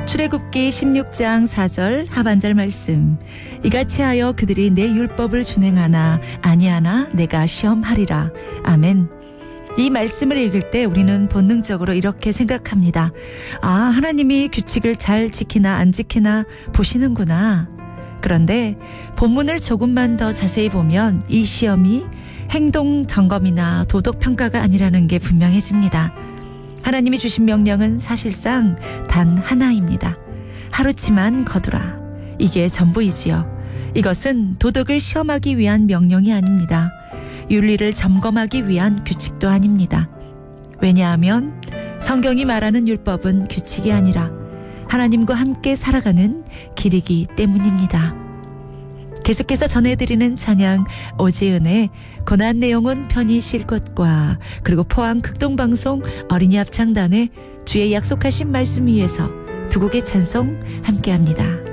출애굽기 16장 4절 하반절 말씀. 이같이 하여 그들이 내 율법을 준행하나 아니하나 내가 시험하리라. 아멘. 이 말씀을 읽을 때 우리는 본능적으로 이렇게 생각합니다. 아, 하나님이 규칙을 잘 지키나 안 지키나 보시는구나. 그런데 본문을 조금만 더 자세히 보면 이 시험이 행동 점검이나 도덕 평가가 아니라는 게 분명해집니다. 하나님이 주신 명령은 사실상 단 하나입니다. 하루치만 거두라. 이게 전부이지요. 이것은 도덕을 시험하기 위한 명령이 아닙니다. 윤리를 점검하기 위한 규칙도 아닙니다. 왜냐하면 성경이 말하는 율법은 규칙이 아니라 하나님과 함께 살아가는 길이기 때문입니다. 계속해서 전해드리는 찬양 오지은의 고난 내용은 편히 쉴 것과 그리고 포항 극동방송 어린이 합창단의 주의 약속하신 말씀 위에서 두 곡의 찬송 함께합니다.